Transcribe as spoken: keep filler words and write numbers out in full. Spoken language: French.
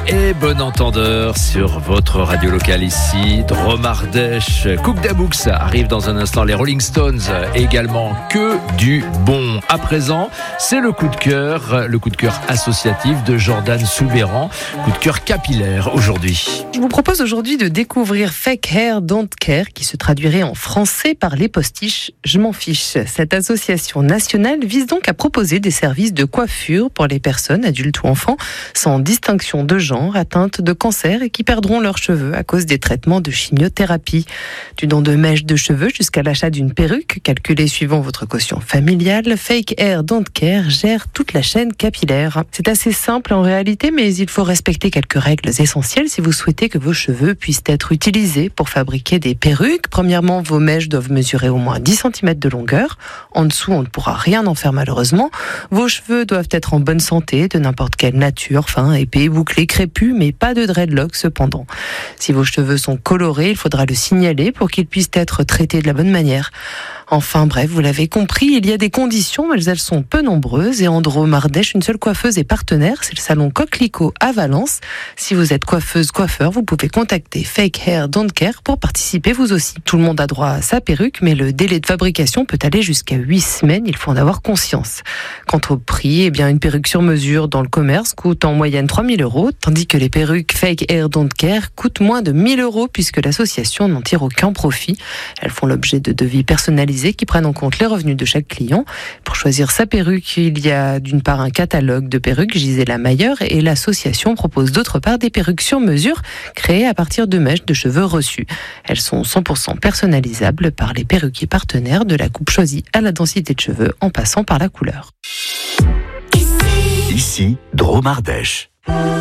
et bon entendeur sur votre radio locale ici, Drôme Ardèche. Coupe d'Aboux arrive dans un instant, les Rolling Stones également, que du bon. À présent, c'est le coup de cœur, le coup de cœur associatif de Jordan Soubeyran, coup de cœur capillaire aujourd'hui. Je vous propose aujourd'hui de découvrir Fake Hair Don't Care, qui se traduirait en français par les postiches Je m'en fiche. Cette association nationale vise donc à proposer des services de coiffure pour les personnes, adultes ou enfants, sans distinction de genre, atteintes de cancer et qui perdront leurs cheveux à cause des traitements de chimiothérapie. Du don de mèches de cheveux jusqu'à l'achat d'une perruque, calculée suivant votre quotient familial, Fake Hair Don't Care gère toute la chaîne capillaire. C'est assez simple en réalité, mais il faut respecter quelques règles essentielles si vous souhaitez que vos cheveux puissent être utilisés pour fabriquer des perruques. Premièrement, vos mèches doivent mesurer au moins dix centimètres de longueur. En dessous, on ne pourra rien en faire malheureusement. Vos cheveux doivent être en bonne santé, de n'importe quelle nature, fins, épais, bouclés, crépus, mais pas de dreadlocks cependant. Si vos cheveux sont colorés, il faudra le signaler pour qu'ils puissent être traités de la bonne manière. Enfin bref, vous l'avez compris, il y a des conditions, mais elles sont peu nombreuses. Et en Drôme Ardèche, une seule coiffeuse est partenaire, c'est le salon Coquelicot à Valence. Si vous êtes coiffeuse, coiffeur, vous pouvez contacter Fake Hair Don't Care pour participer vous aussi. Tout le monde a droit à sa perruque, mais le délai de fabrication peut aller jusqu'à huit semaines, il faut en avoir conscience. Quant au prix, eh bien une perruque sur mesure dans le commerce coûte en moyenne trois mille euros, tandis que les perruques Fake Hair Don't Care coûtent moins de mille euros puisque l'association n'en tire aucun profit. Elles font l'objet de devis personnalisés qui prennent en compte les revenus de chaque client. Pour choisir sa perruque, il y a d'une part un catalogue de perruques Gisela Mayer et l'association propose d'autre part des perruques sur mesure créées à partir de mèches de cheveux reçues. Elles sont cent pour cent personnalisables par les perruquiers partenaires, de la coupe choisie à la densité de cheveux en passant par la couleur. Ici, Drôme Ardèche.